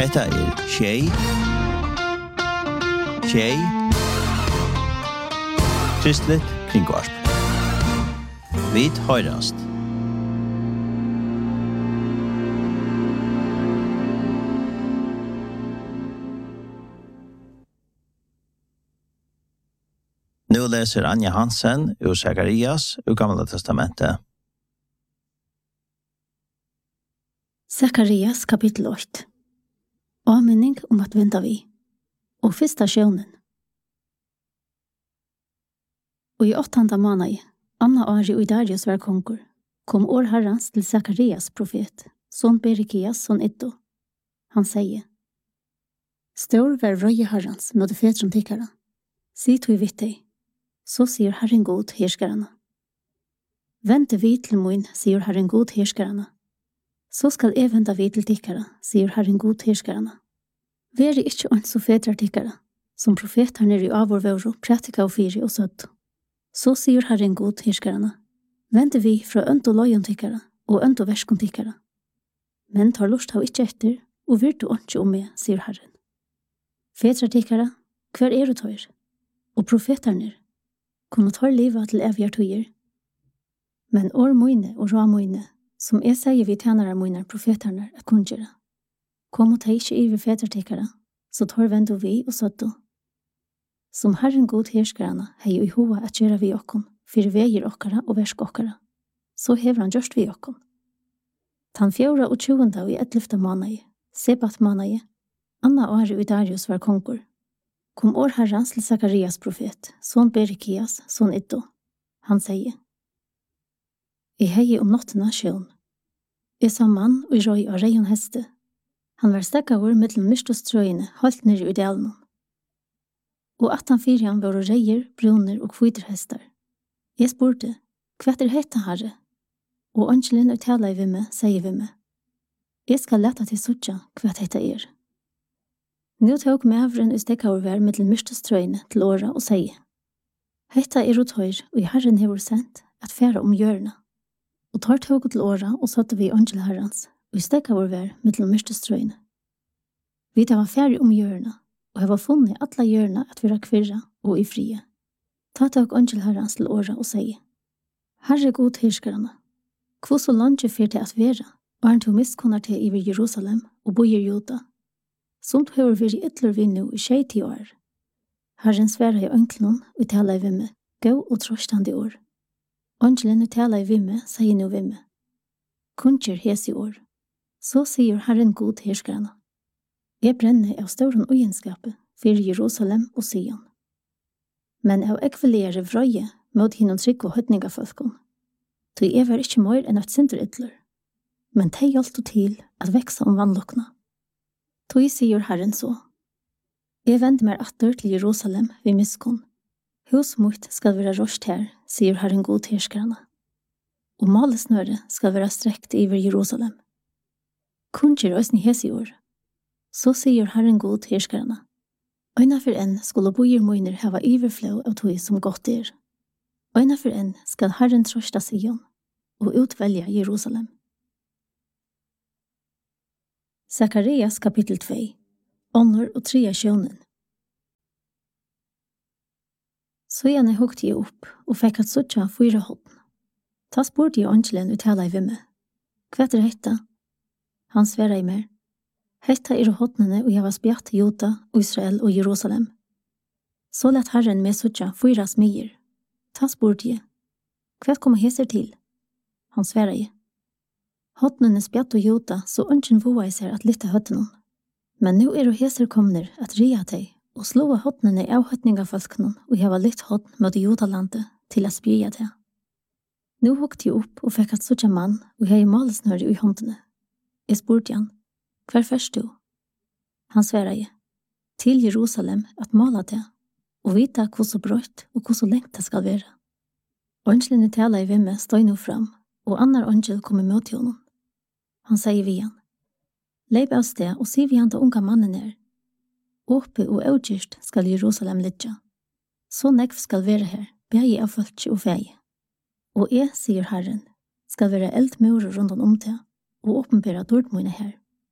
Hetta Tjej Kristligt kringvarp. Vit høyrast. Nu läser Anja Hansen ur Sakarias ur Gamla testamentet. Sakarias kapitel 8. Avminning at venta vi. Og fyrsta sjónen. Og i 8. måned, Anna Ari og Darius var konkur, kom år herrans til Sakarias profet, son Berekias, son Iddo. Han sier, Stor var røye herrans møte fetron tikkara. Si tog vitt deg, så sier Herren god herskarana. Vente vi til moin, sier Herren god herskarana. Så skal jeg vente vi til tikkara, sier Herren god herskarana. Veri ikkje ånd så fetrar tikkara, som profetarne i avårvåro, pratika og fyri og søtt. Så sier Herren god herskarana. Vente vi fra ønt og løyon tikkara, og ønt og verskon tikkara. Men tar lust av ikkje etter, og virtu åndje om meg, sier Herren. Fetrar tikkara, hver du tøyr? Og profetarne, kunne tar livet til evige tøyer. Men år moine og ra moine, som jeg sier vi tjenere moine profetarne at kunngjøre. Kom og ta ikkje i vi fetartikkara, så tar vendo vi og søtto. Som Herren god herskarana hei i hoa at gjøre vi okkon, fyrir veier okkara og versk okkara. Så hever han gjørst vi okkon. Tan 4. og 20. og i 11. måned, Sebat måned, Anna Ari og Darius var konkur. Kom år herrans til Sakarias profet, son Berekias, son Iddo. Han sier, I hei om nottena sjøen. Jeg sa mann og i røy av reion heste. Han var stekkaver mellom myrstostrøyene, halt nere i delen. Og at han fyrjan var reier, bruner og kviterhestar. Jeg spurte, hva heita herre? Og angelen og tala i vimme, sier vimme. Jeg skal leta til suttja hva heita Nå tok mævren og stekkaver mellom myrstostrøyene til åra og sier, heita og tøyr, og i herren hever sendt at færa om hjørna. Og tar tog til åra og satte vi angel herrans, og i stekkaver mellom myrstostrøyene. Vi tar var færre om hjørna, og hava funnet alla hjørna at vera kvirra og i frie. Ta tog angel herrans til åra og sier, Herre god herskarana, hvor så langt fyr til at vera, og han til miskunnar til i Jerusalem og bojer Juda, som du hever veri ytler vi nu i 20 år. Herren sværa i ønklen og tala i vimme, gå og trøstande år. Angelen tala i vimme, sier nu vimme. Kunnjer hes i år. Så sier Herren god herskarana. Jeg brenner av ståren ugenskapet for Jerusalem og Sion. Men av ekvelere vrøye mot hinnom trygg og høytningafolkon. Så jeg var ikke mer enn et sinter ytler. Men de hjalp til at veksa om vannlokna. Så sier Herren så. Jeg vender meg atter til Jerusalem ved miskon. Hus mot skal være rost her, sier Herren god herskarana. Og malesnøre skal være strekt over Jerusalem. Kunnjer òsni hes i år. Så sier Herren god herskarana. Øyna for en skulle bojer moiner hava iverflå av tog som godt Øyna for en skal Herren trosta Sion og utvelja Jerusalem. Sakarias kapitel 2. Ånor og 3 sjónen. Så jeg hukte jeg opp og fikk at suttja 4 hånden. Ta spurte jeg angelen uttala i vimme. Hva heita? Han sværa i mer. Heita håndene og jeg var spjatt Juda, Israel og Jerusalem. Så lett Herren med suttja 4 smyer. Ta spurte jeg. Hva kom heser til? Han sværa i. Håndene spjatt og Juda, så ønsken voa i seg at lytte høttene. Men nå heser komner at ria deg, og slå håndene av høttningafolkene, og jeg var litt hånd mot Judalandet til å spyja det. Nå hukte jeg opp og fikk at suttja mann, og jeg malesnøre i håndene. Jeg spurte han, hver først du? Han sværa i, til Jerusalem at mala det, og vita hvor så brøtt og hvor så lengt det skal være. Angelen tala i vimme stod nå fram, og annar angel kom imot til honom. Han sier vi han, leip av sted og sier vi han til unga mannen Åpe og avgjørst skal Jerusalem lidja. Så nekv skal være her, begge av folkje og feie. Og jeg, sier Herren, skal være eldmure rundt om det, og åpenbæra dårdmøyne her.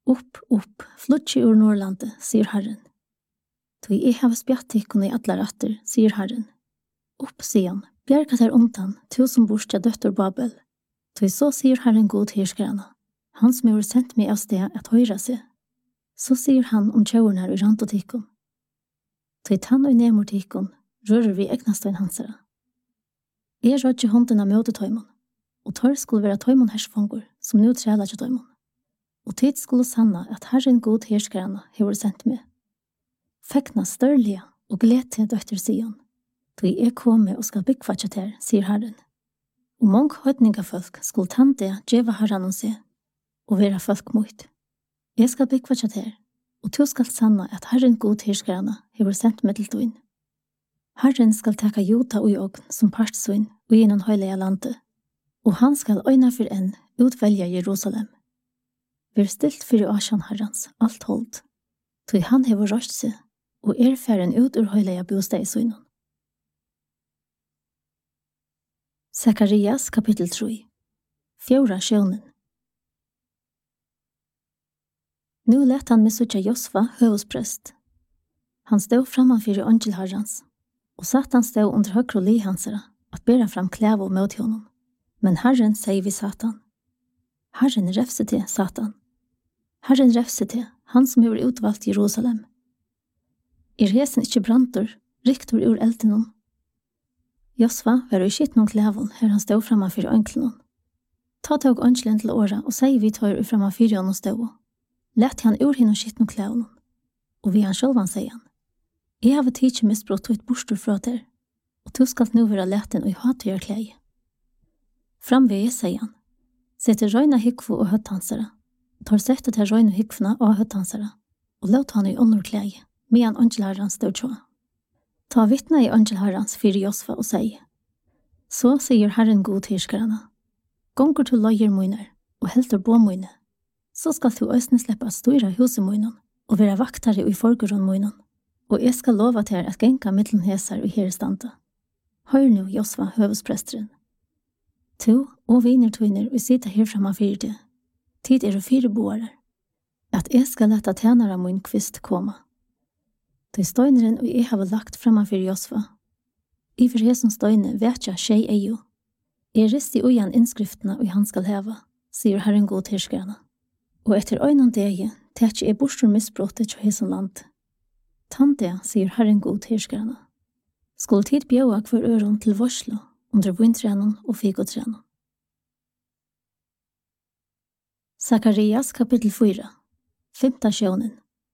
Upp, flutsi ur Norrlandet, sier Herren. Tui jeg har spjatt tikkun i atlar atter, sier Herren. Upp, sier han, bjergat her undan, tu som borstja døttor Babel. Tui så sier Herren god herskarana, han som har sendt meg av sted at høyra seg. Så sier han om tjauerna i rantotikkun. Tui tann og nemur tikkun, rører vi egnastein hansara. Jeg rådje hånden av møtetøymon, og tar skulle være tøymon hersfanger, som nu træla til tøymon. Og tid skulle sanna at Herren god herskarana hever sendt meg. Fekna størlige og gled til døtter Sion. Tui jeg komme og skal byggva tjater, sier Herren. Og mong høydningafolk skulle tante djeva Herren og se, og vera folk mot. Jeg skal byggva tjater, og tu skal sanna at Herren god herskarana hever sendt meg til tuin. Herren skal taka Jota og jogn som partsøyn og innan høylega landet, og han skal øyna for enn utvelja Jerusalem. Vær stilt fyrir Asjan Herrans, alt hold, tog han hever røst seg, og færen ut ur høylega bostad i søgnen. Sakarias kapittel 3. Fjora sjøvnen. Nu let han med sutja Josfa høvesprest. Han stod frammanfyrir angel Herrans, og Satan stod under høgre li hansara, at bera fram klævo mot honom. Men Herren sier vi Satan. Herren refse til Satan. Herren refse til, han som hever utvalgt Jerusalem. Hesen ikkje brantor, riktor ur eltenon. Josfa var i skittnon klævon her han stod frammanfyrir ønklenon. Ta tog angelen til åra og sier vi tar ur frammanfyrir honom stod. Lett han ur hinn og skittnon klævon. Og vi han sjølvan sier han. Jeg har tidsi misbrott og et bostor fra der, og du skal nu være leten og i hatøyar klæg. Framveg sier han, setter røyna hikvo og høttansara, tar settet til røyna hikvna og høttansara, og låt han i åndor klæg, medan angelherrans stod tjå. Ta vittna i angelherrans fyrir Josfa og sier, så sier Herren god herskarana, gonger til løyer moiner, og helter bo moine, så skal du øsne sleppa styra huset moinon, og være vaktare i forgården moinon, og jeg skal lova til at genka mittlen hesar og herestanda. Hør nu, Josfa, høvespresteren. To og viner tøyner og sita her framman fyrir det. Tid og 4 boarer. At jeg skal leta tjenara min kvist koma. De støyneren og jeg har lagt framman fyrir Josfa. I for hesen støyne vetja tjei eio. Jeg rist i ujan innskriftene og han skal heva, sier Herren god herskarana. Og etter øynan degi, tætje jeg bostor misbrottet til hesen land. Tante, sier Herren god herskarana. Skuld tid bjøa hver øron til varslo, under vintrenon og figotrenon. Sakarias kapittel 4. 5. sjøvnen.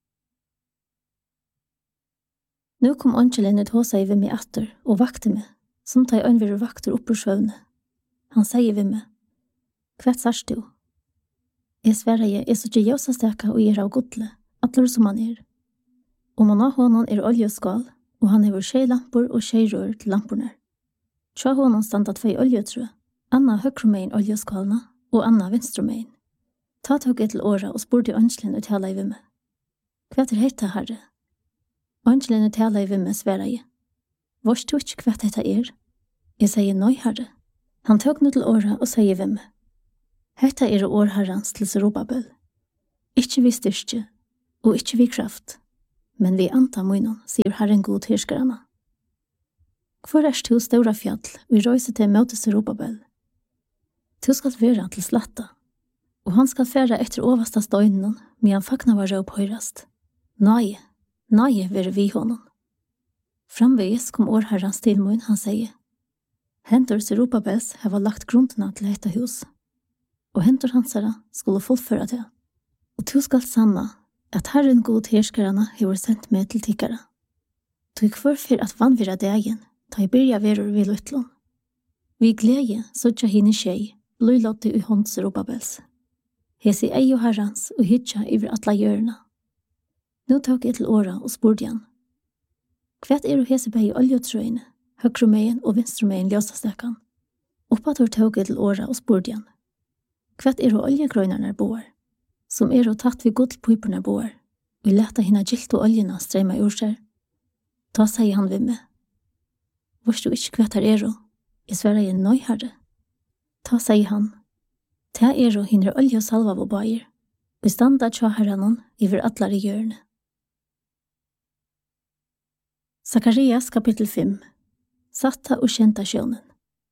Nu kom angelen ut hos seg ved meg atter og vakte meg, som ta i øynvire vakter opp ur sjøvne. Han sier ved meg, «Kvett sars du?» Jeg sverre jeg så ikke jøsasteka og av godle, atler som han Og man har honom oljeskal, og han hever tjejlampor og tjejrør til lamporna. Tja honom standa 2 oljetrø, Anna høgrumein oljeskalna og Anna vinstrumein. Ta tog til åra og spurte angelen ut hela i vimme. Kvært heita, herre? Angelen ut hela i vimme sverre jeg. Vars du ikke kvært heita Jeg sier nøy, herre. Han tog nu til åra og sier vimme. Heita årherrans til Serubabel. Ikke vi styrke, og ikke vi kraft. Men vi anta munnen, sier Herren god herskarana. Hvor du stora fjall, vi røyser til møte Serubabel? Du skal være til slatta, og han skal fære etter oversta støynen, men han fakna var røp høyrast. Nei, være vi honom. Framveges kom årherrans til mun, han sier. Hentor Serubabels hava lagt gruntena til etta hus, og hentor hansara skulle fullføre det. Og du skal sanna, at Herren god herskarana hever sendt meg til tikkara. Tog kvarfyr at vanvira dagen, ta i byrja verur vi luttlån. Vi glede, sodja hini tjei, bløylotte i hånd Serubabels. Hesi ei og herrans og hitja iver atla hjørna. Nå tok jeg til åra og spurte han. Kvært hesi bei oljetrøyne, høgrumein og vinstrumein ljósastekan. Oppator tok jeg til åra og spurte han. Kvært oljegrøynarnar boar, som tatt vi gullpipurnar boar, og leta hina gilt og oljena streima ur seg. Ta sier han ved meg. Vars du ikke kvært her jeg sverre jeg nøy, herre. Ta sier han. Ta hinner olje og salva og bager. og standa tja herranon iver atlar i hjørne. Sakarias kapittel 5. Satta og kjenta sjønen.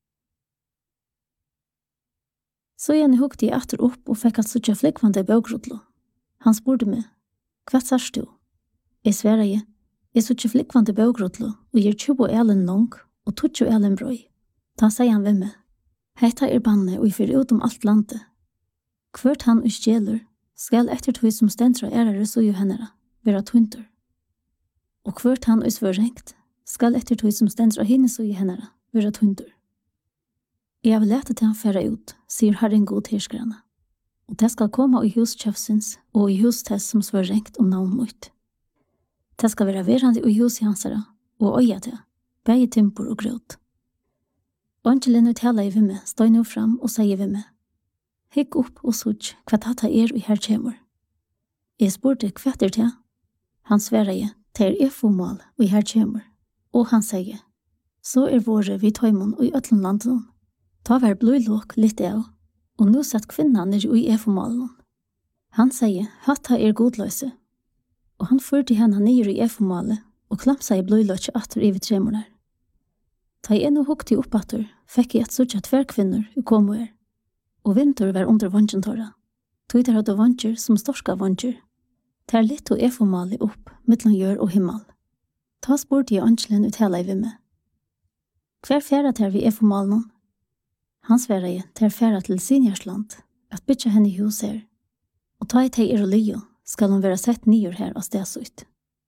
Så igjen hukte jeg atter opp og fikk at suttja flikvande bøgrotlo. Han spurte meg, hva sars du? Jeg sverre jeg suttja flikvande bøgrotlo og gir 20 elen lang og 20 elen brøy. Da sier han ved meg, heita banne og fyr ut om alt landet. Hvert han og stjeler, skal etter tog som stendra ærare så jo hennara, vera tuntur. Og hvert han og svørrengt, skal etter tog som stendra hinne så jo hennara, vera tuntur. Jeg vil lete til han færa ut, sier Herren god herskarana. Og det skal komme i huskjøfsins og i hustess som svørrengt om navn mot. Det skal være verande i hus i hansara, og øya til, begge timpor og grøt. Angelen uttala i vimme, stod nå fram og sier vimme, hikk opp og sutt hva tata og her kjemur. Jeg spurte hva til. Han sverre til efomal og her kjemur. Og han sier, så våre vi tøymon og i ötlun landen. Ta var bløylok litt av, og nå satt kvinnan nere i efomalen. Han sier, hatta godløse. Og han førte henne nere i efomale og klampsa i bløylok atter i tremornar. Ta jeg ennå hukte opp atter, fikk jeg et suttja tverrkvinner i komoer. Og vinter var under vansjentåra. Tog der hadde vansjer som storska vansjer. Der litt og efomale opp, mittlom jør og himmel. Ta spurte jeg angelen uttala i vimme. Hver fjæra ter vi efomalen? Han sverre jeg ter fjæra til Sinjarsland, at bytja henne i hus her. Og ta i teg og lyo, skal hun være sett nyer her av stedsut.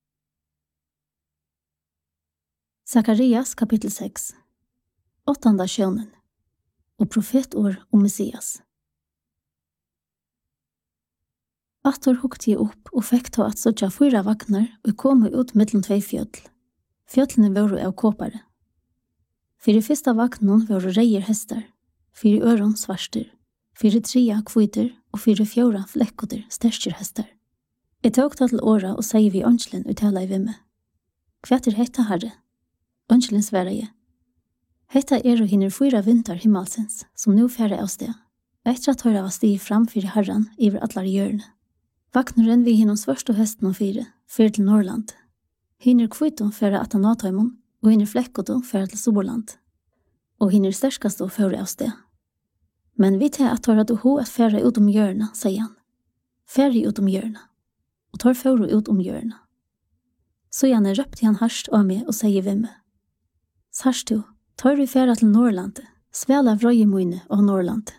Sakarias kapittel 6. 8. sjønen. Og profetår om Messias. Atter hukte jeg opp og fikk ta at sådja 4 vagnar og kom ut mellom 2 fjøtl. Fjøtlene var av kåpare. For i første vagnen var reier hester, 4 øron svarster, 4 3 kviter og 4 4 flekkoter stersker hester. Jeg tok det til åra og sier vi angelen uttala i vimme. Hva hetta herre? Angelen sverre jeg. Hetta og hinner 4 vinter himmelsens, som nå færre av sted. Etter at høyre var stig framfyr herren iver atlar hjørne. Vakneren vi hinnom svørst og hesten og 4, fyr til Norrland. Hinner kviton færre at han natøymon, og hinner flekkoton færre til Soborland. Og hinner sterskast og færre av sted. Men vi tar at høyre du ho at færre ut om hjørne, sier han. Færre ut om hjørne. Og tar færre ut om hjørne. Så gjerne røpte han harst av meg og sier vi meg. Sarst du, tar vi færre til Norrland, svela vrøye møyne av Norrland.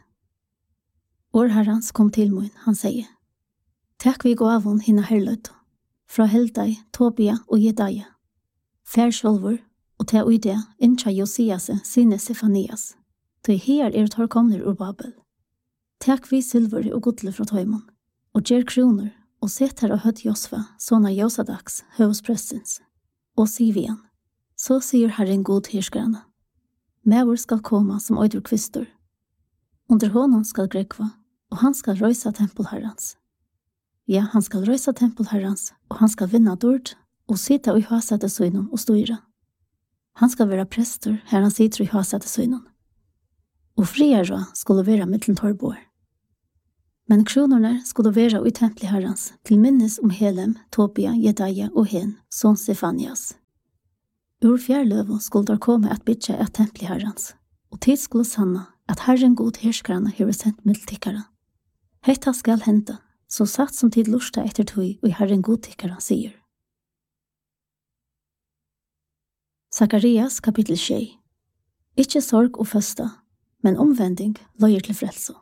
Årherrans kom til møyn, han sier. Takk vi gå avon hinna herløyt, fra Heldai, Tobia og Jedaia. Fær sjolvor, og ta uide, inntja Josiase, sine Sefanias. Tøy her tar komner ur Babel. Takk vi silver og godle fra tøymon, og gjer kroner, og set her og høtt Josfa, sånne Josadaks, høvsprestens. Og sier vi han, så sier Herren god herskarana. Mævor skal komme som øyder kvistor. Under honom skal grekva, og han skal røysa tempelherrans. Ja, han skal røysa tempelherrans, og han skal vinna dord, og sitta i hasete søgnon og styra. Han skal være prester, her han sitter i hasete søgnon. Og friere skulle være mittlen torrbor. Men kronorna skulle være i tempelherrans, til minnes om Helem, Tobia, Jedaia og Hen, son Sefanias. Ur fjärlövo skulle der komme at bytja et tempelherrans, og tid skulle sanna at Herren god herskarana hever sendt middeltikkara. Hetta skal henta, så satt som tid lusta etter tøy og Herren god tikkara sier. Sakarias kapittel 6. Ikke sorg og føsta, men omvending løyer til frelso.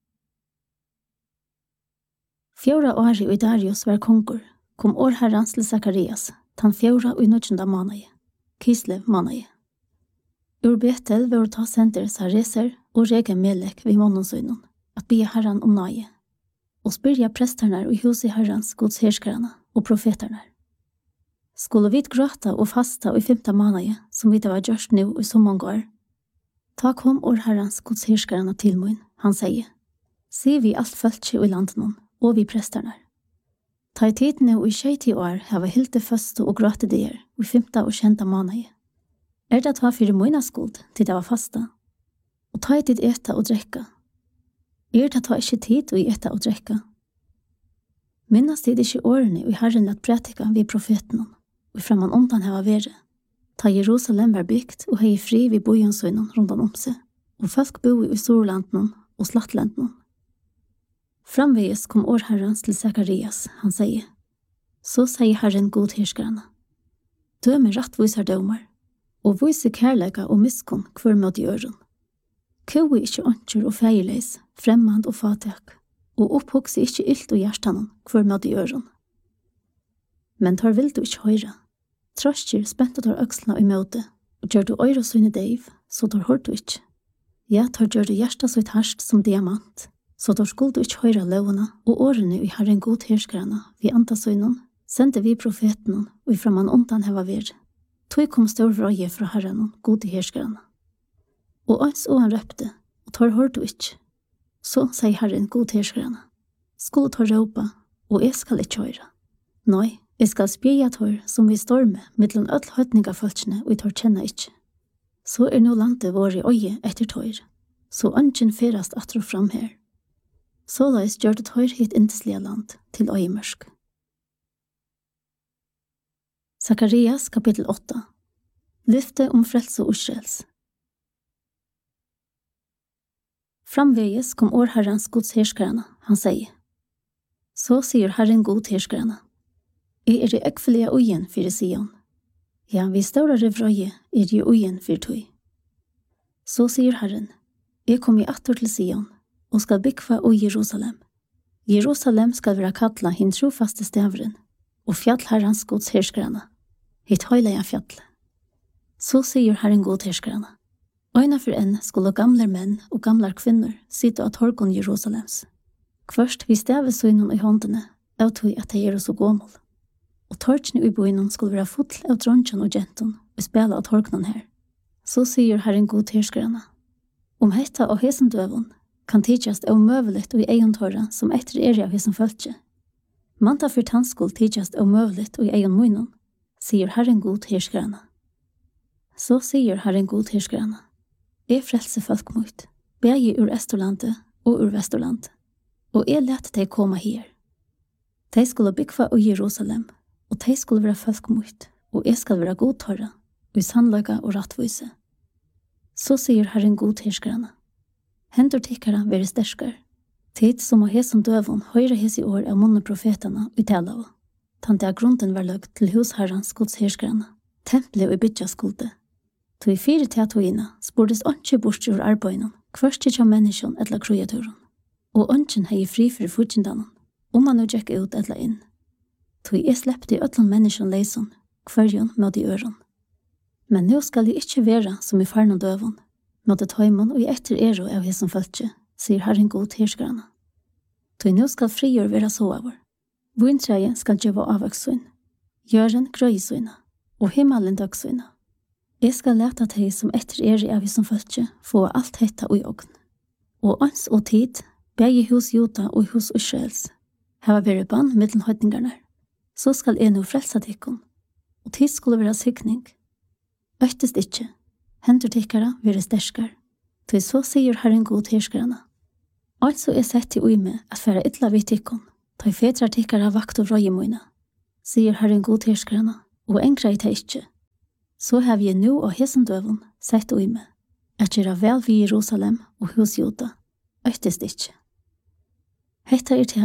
4 år i Darius var konger, kom årherrans til Sakarias, tan 4 og 19. måned. Kislev manaje. Ur Betel var ta senter Sareser og Rege Melek vid månonsøynon, at bia herran om naje, og spyrja prestarnar og hus i herrans gods herskarana og profetarnar. Skulle vi gråta og fasta i 5. måned, som vi var gjørst nu i så mange år. Ta kom år herrans gods herskarana til mun, han sier. Se vi alt føltje i landen og vi prestarnar. Ta i tidene og i 20 år hava hilte første og gråte der i 5. og 20. måned. Det var for møyna skuld til det var fasta. Og ta i tid etta og drekka. Det var ikke tid å etta og drekka. Minnas det ikke årene i Herren at prætika vi profeten, og framan undan heva vere. Ta Jerusalem var byggt og hei fri vi bojansøynen rundan om seg, og folk bo i Storlanden og Slattlanden. Framveges kom årherrens til Sakarias, han sier, så sier Herren god herskerne, døme rattvisar dømar, og vise kærleika og miskunn hver mot i øren. Køy ikke ønsker og feierleis, fremmand og fatak, og opphugse ikke illt og hjertanen hver mot i øren. Men tar vil du ikke høyre. Trøstjer spente tar økslene i møte, og gjør du øyre søyne deiv, så tar hørt du ikke. Ja, tar gjør du hjertet så harst som diamant, så tar skulle du ikke høyre lovene og årene i Herren god herskerne, vi antasøynen, sendte vi profeten, og i framan undan heva ver. Tog kom stor vrøye fra Herren, god herskerne. Og ans og han røpte, og tar hørt du ikke. Så sier Herren god herskerne, skulle tar råpa, og jeg skal ikke høyre. Nei, jeg skal spjeja tar som vi storme mittlen öll høytningafølsene og tar kjenna ikke. Så nå landet vår i øye etter tar, så ønsken ferast atro fram her. Så leis gjør det tar hit inteslige land til øyemørsk. Sakarias kapittel 8. Lyfte om frelse og Israels. Framveges kom årherrens gods herskerne, han sier. Så sier Herren god herskerne. Jeg i ekvelige ugen for Sion. Ja, vi større vrøye i ugen for tøy. Så sier Herren, jeg kom i atter til Sion, og skal bygge i Jerusalem. Jerusalem skal være kattla hin trofaste stavren, og fjallherrens gods herskerne, hit høyleia fjall. Så sier Herren god herskerne. Øyna for en skulle gamle menn og gamle kvinner sitte av torgon Jerusalems. Først vi stavesøynen i håndene, av tog at de så gommel. Og torkene i boinen skulle være full av dronjen og genton og spela av torkenen her. Så sier Herren god herskerne. Om hetta og hesen døven kan tidjast av møveligt og i egen tåra som etter av hesen følge. Manta for tannskol tidjast av møveligt og i egen munnen, sier Herren god herskerne. Så sier Herren god herskerne. Jeg frelse folk mot, begge ur Estorlandet og ur Vestorland, og jeg lette deg komme her. De skulle bygge i Jerusalem, og de skulle være folk mot, og jeg skal være godtåra, og i sannløyga og rattvise. Så sier Herren god herskerne. Hendur tikkara være sterskar, tid som å hesen døvun høyre hes i år av munne profetene i Telau, tante av grunden var løgt til husherrens gods herskerne, tempelet og i bytja skulde. Så i 4 teatoina spurdes ønske bort ur arbeidene, hverst ikke av menneskene eller kreaturen. Og ønsken hei fri for fortjendanen, man nå gikk ut eller inn. Så jeg slepte i øtlen menneskene leisen, hverjon med de øren. Men nå skal jeg ikke være som i farn og døven, med det tøymen og i etter av hessen følge, sier Herren god herskerne. Så nå skal frigjør være så over. Vintreie skal gjøre avvøksøyn, gjøren grøysøyne, og himmelen døgsøyne. Jeg skal lete deg som etter av som følge få alt hetta og i ogn. Og ans og tid, begge hos Juda og hos Israels, hava vært bann mellom høytningarna. Så skal jeg nå frelsa tikkun, og tid skulle være sikning. Øktest ikke, hendur tikkara være sterskar, til så sier Herren god herskerne. Altså er sett i uime at færa ytla vid tikkun, ta i fedrar tikkara vakt og røyemoina, sier Herren god herskerne, og engra i ta ikke. Så har vi nå av hesen døven sett og ime, at gjøre vel vi Jerusalem og hos Juda, øktest ikke. Hetta til